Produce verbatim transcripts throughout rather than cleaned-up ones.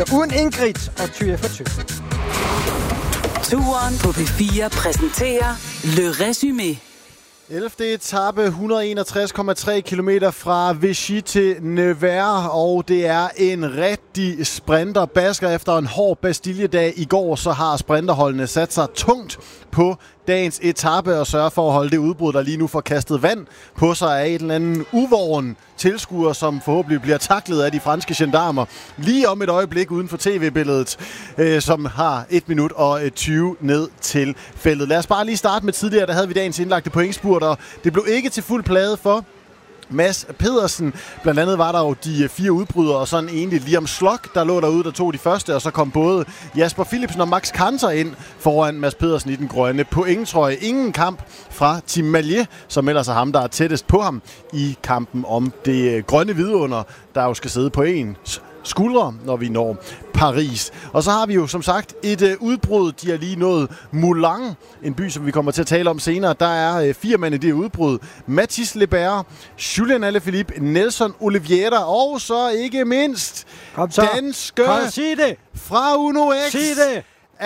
Uden Ingrid og Tyre for Tyre. Turen på P fire præsenterer Le Résumé. ellevte etape, et hundrede og enogtres komma tre kilometer fra Vichy til Nevers, og det er en rigtig sprinterbasker. Efter en hård Bastilledag i går, så har sprinterholdene sat sig tungt på dagens etape og sørger for at holde det udbrud, der lige nu får kastet vand på sig af en eller anden uvåren tilskuer, som forhåbentlig bliver taklet af de franske gendarmer lige om et øjeblik uden for tv-billedet, øh, som har et minut og tyve ned til feltet. Lad os bare lige starte med tidligere, der havde vi dagens indlagte pointspurt, og det blev ikke til fuld plade for Mads Pedersen. Blandt andet var der jo de fire udbrydere, og sådan egentlig Liam Slock, der lå derude, der tog de første, og så kom både Jasper Philipsen og Max Kanter ind foran Mads Pedersen i den grønne pointtrøje. Ingen kamp fra Tim Mallier, som ellers er ham, der er tættest på ham i kampen om det grønne vidunder, der jo skal sidde på en skuldre, når vi når Paris. Og så har vi jo som sagt et øh, udbrud. De har lige nået Moulins, en by, som vi kommer til at tale om senere. Der er øh, fire mænd i det udbrud. Mathis Lebert, Julian Alaphilippe, Nelson Oliveira og så ikke mindst så. danske Kom, sig det. fra Uno X, Sig det.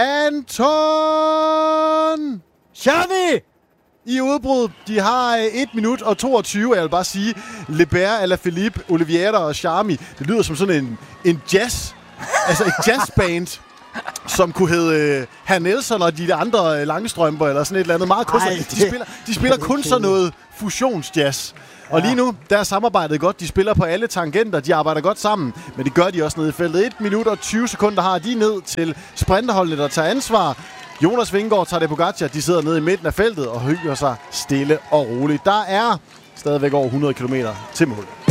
Anton Xavi! i udbrud. De har et minut og toogtyve, jeg vil bare sige. Lebert, Alaphilippe, Oliveira og Charmy. Det lyder som sådan en, en jazz, altså et jazzband, som kunne hedde uh, Herr Nelson og de andre uh, Langstrømper, eller sådan et eller andet meget kunstnerisk. De spiller, de spiller kun sådan noget fusionsjazz. Og lige nu, der er samarbejdet godt. De spiller på alle tangenter, de arbejder godt sammen, men det gør de også nede i feltet. et minut og tyve sekunder har de ned til sprinterholdene, der tager ansvar. Jonas Vingegaard tager det Pogacar. De sidder nede i midten af feltet og hygger sig stille og roligt. Der er stadigvæk over hundrede kilometer til mål.